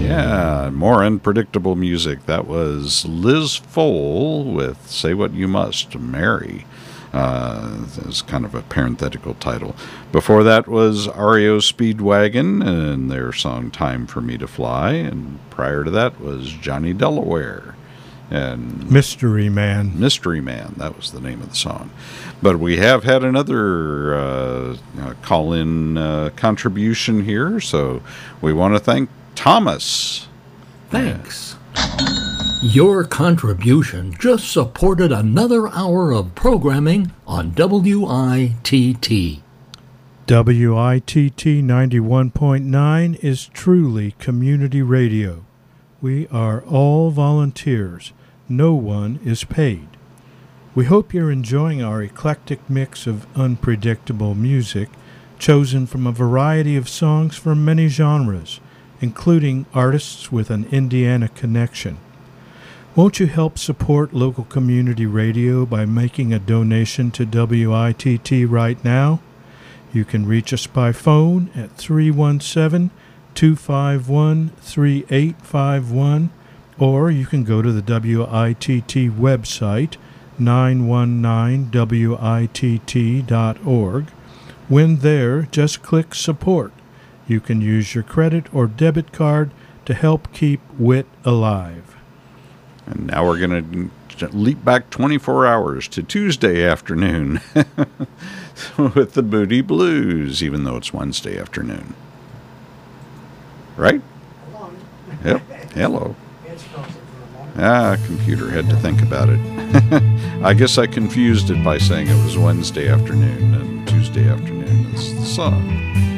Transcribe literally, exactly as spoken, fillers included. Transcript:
Yeah, more unpredictable music. That was Liz Fole with Say What You Must, Mary. Uh, it's kind of a parenthetical title. Before that was R E O Speedwagon and their song Time for Me to Fly. And prior to that was Johnny Delaware and Mystery Man. Mystery Man, that was the name of the song. But we have had another uh, uh, call-in uh, contribution here, so we want to thank Thomas. Thanks. Your contribution just supported another hour of programming on W I T T. W I T T ninety-one point nine is truly community radio. We are all volunteers. No one is paid. We hope you're enjoying our eclectic mix of unpredictable music, chosen from a variety of songs from many genres, including artists with an Indiana connection. Won't you help support local community radio by making a donation to W I T T right now? You can reach us by phone at three one seven, two five one, three eight five one, or you can go to the W I T T website, nine one nine W I T T dot org. When there, just click Support. You can use your credit or debit card to help keep W I T alive. And now we're going to leap back twenty-four hours to Tuesday afternoon with the Booty Blues, even though it's Wednesday afternoon. Right? Hello. Yep. Hello. Ah, computer had to think about it. I guess I confused it by saying it was Wednesday afternoon and Tuesday afternoon is the song.